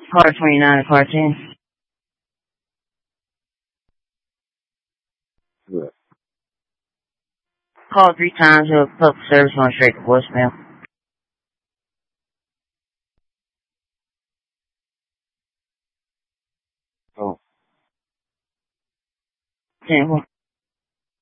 Car 29 to car 10. Good. Called 3 times, public service went straight to voicemail. Oh. 10.